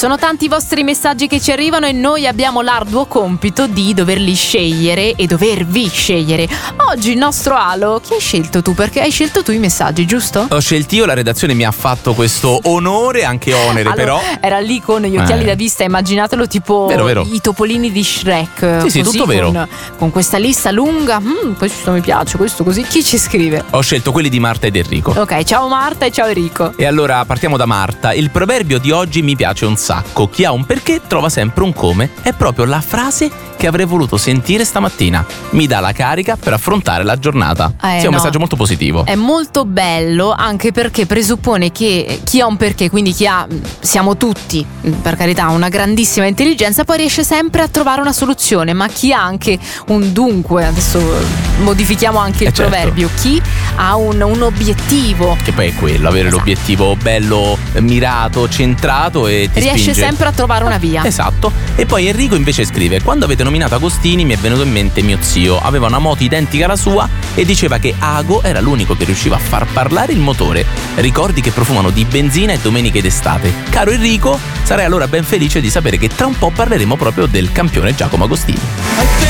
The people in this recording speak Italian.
Sono tanti i vostri messaggi che ci arrivano e noi abbiamo l'arduo compito di doverli scegliere e dovervi scegliere. Oggi il nostro Alo, chi hai scelto tu? Perché hai scelto tu i messaggi, giusto? Ho scelto io, la redazione mi ha fatto questo onore, anche onere allora, però. Era lì con gli occhiali da vista, immaginatelo tipo vero. i topolini di Shrek. Sì, così, tutto vero. Con questa lista lunga, questo mi piace, questo così. Chi ci scrive? Ho scelto quelli di Marta ed Enrico. Ok, ciao Marta e ciao Enrico. E allora partiamo da Marta. Il proverbio di oggi mi piace un sacco. Chi ha un perché trova sempre un come. È proprio la frase che avrei voluto sentire stamattina. Mi dà la carica per affrontare la giornata. Sì, è un messaggio molto positivo. È molto bello, anche perché presuppone che chi ha un perché, quindi siamo tutti, per carità, una grandissima intelligenza, poi riesce sempre a trovare una soluzione. Ma chi ha anche un dunque, adesso modifichiamo anche il proverbio, chi ha un obiettivo, che poi è quello, avere l'obiettivo bello mirato, centrato, e ti riesce spinge sempre a trovare una via. Esatto. E poi Enrico invece scrive: quando avete nominato Agostini mi è venuto in mente mio zio. Aveva una moto identica alla sua e diceva che Ago era l'unico che riusciva a far parlare il motore. Ricordi che profumano di benzina e domeniche d'estate. Caro Enrico, sarei allora ben felice di sapere che tra un po' parleremo proprio del campione Giacomo Agostini.